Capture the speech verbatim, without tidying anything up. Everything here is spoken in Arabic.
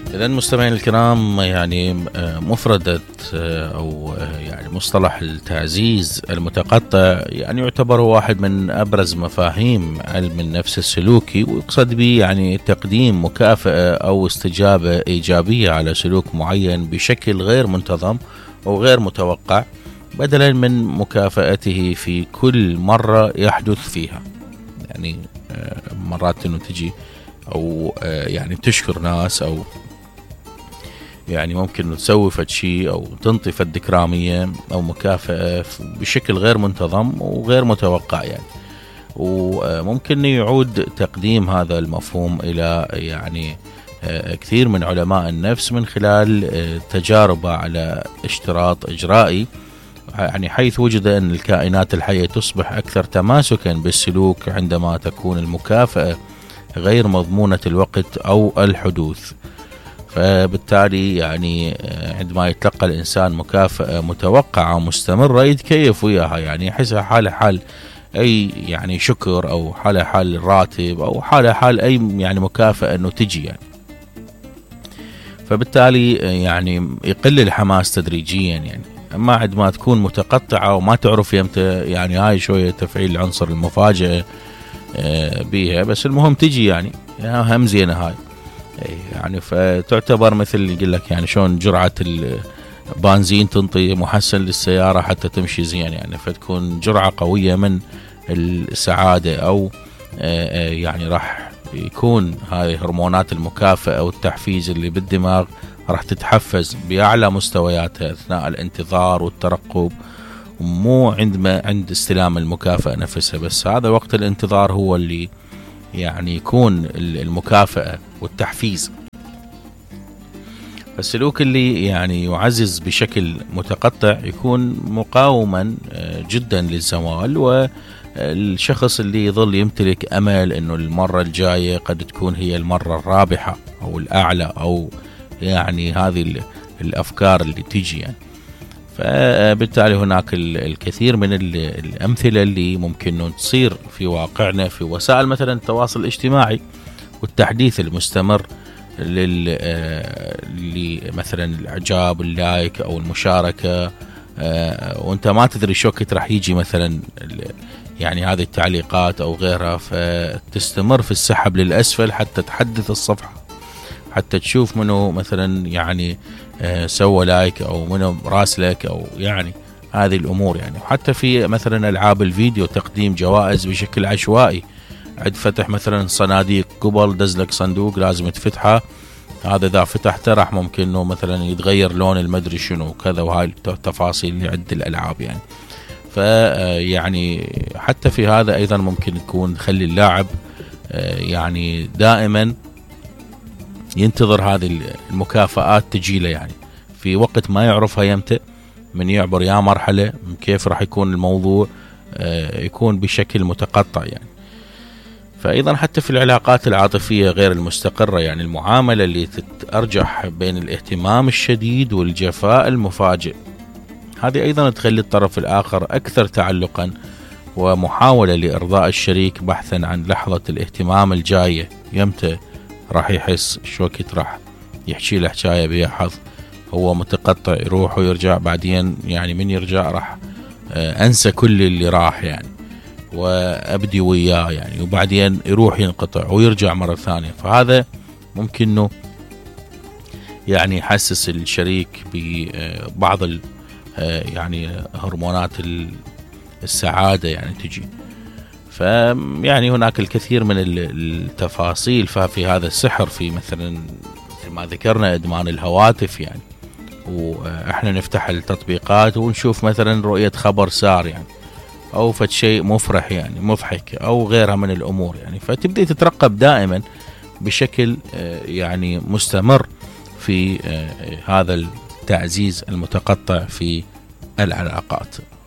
إذن مستمعين الكرام، يعني مفردة أو يعني مصطلح التعزيز المتقطع يعني يعتبر واحد من أبرز مفاهيم علم النفس السلوكي، ويقصد به يعني تقديم مكافأة أو استجابة إيجابية على سلوك معين بشكل غير منتظم أو غير متوقع، بدلا من مكافأته في كل مرة يحدث فيها. يعني مرات إنه تجي أو يعني تشكر ناس، أو يعني ممكن تسوي فد شيء أو تنطي فد كرامية أو مكافأة بشكل غير منتظم وغير متوقع يعني. وممكن يعود تقديم هذا المفهوم إلى يعني كثير من علماء النفس من خلال تجارب على اشتراط إجرائي، يعني حيث وجد أن الكائنات الحية تصبح أكثر تماسكا بالسلوك عندما تكون المكافأة غير مضمونة الوقت أو الحدوث. فبالتالي يعني عندما يتلقى الإنسان مكافأة متوقعة مستمرة يتكيف وياها، يعني يحسها حالة حال أي يعني شكر أو حالة حال الراتب أو حالة حال أي يعني مكافأة أنه تجي يعني. فبالتالي يعني يقل الحماس تدريجيا يعني. أما عندما تكون متقطعة وما تعرف يمتى، يعني هاي شوية تفعيل عنصر المفاجأة بيها، بس المهم تجي يعني هم زينة هاي يعني. فتعتبر مثل يقول لك يعني شلون جرعة البنزين تنطي محسن للسيارة حتى تمشي زين يعني. فتكون جرعة قوية من السعادة، أو يعني راح يكون هاي هرمونات المكافأة والتحفيز اللي بالدماغ راح تتحفز بأعلى مستوياتها أثناء الانتظار والترقب، مو عندما عند استلام المكافأة نفسها. بس هذا وقت الانتظار هو اللي يعني يكون المكافأة والتحفيز. السلوك اللي يعني يعزز بشكل متقطع يكون مقاوما جدا للزوال، والشخص اللي يظل يمتلك أمل أنه المرة الجاية قد تكون هي المرة الرابحة أو الأعلى، أو يعني هذه الأفكار اللي تيجي يعني. فبالتالي هناك الكثير من الأمثلة اللي ممكن تصير في واقعنا في وسائل مثلا التواصل الاجتماعي والتحديث المستمر لل مثلا الإعجاب اللايك أو المشاركة، وانت ما تدري شو وقت راح يجي مثلا يعني هذه التعليقات أو غيرها، فتستمر في السحب للأسفل حتى تحدث الصفحة، حتى تشوف منه مثلا يعني سوى لايك أو منه راسلك أو يعني هذه الأمور يعني. وحتى في مثلا ألعاب الفيديو تقديم جوائز بشكل عشوائي، عد فتح مثلا صناديق قبل دزلك صندوق لازم تفتحه، هذا إذا فتحته راح ممكن إنه مثلا يتغير لون المدري شنو كذا، وهاي التفاصيل اللي عند الألعاب يعني. فيعني حتى في هذا أيضا ممكن يكون خلي اللاعب يعني دائما ينتظر هذه المكافآت تجيله يعني في وقت ما يعرفها يمتى، من يعبر يا مرحلة كيف راح يكون الموضوع يكون بشكل متقطع يعني. فأيضا حتى في العلاقات العاطفية غير المستقرة، يعني المعاملة اللي تتأرجح بين الاهتمام الشديد والجفاء المفاجئ، هذه أيضا تخلي الطرف الآخر أكثر تعلقا ومحاولة لإرضاء الشريك بحثا عن لحظة الاهتمام الجاية، يمتى راح يحس شو وقت راح يحكي له حكاية بيها حظ، هو متقطع يروح ويرجع بعدين يعني من يرجع راح أنسى كل اللي راح يعني وأبدي وياه يعني، وبعدين يروح ينقطع ويرجع مرة ثانية. فهذا ممكن إنه يعني يحسس الشريك ببعض يعني هرمونات السعادة يعني تجي. فيعني هناك الكثير من التفاصيل ففي هذا السحر، في مثلا مثل ما ذكرنا إدمان الهواتف يعني، وإحنا نفتح التطبيقات ونشوف مثلا رؤية خبر سار يعني، أو فد شيء مفرح يعني مضحك أو غيرها من الأمور يعني. فتبدأ تترقب دائما بشكل يعني مستمر في هذا التعزيز المتقطع في العلاقات.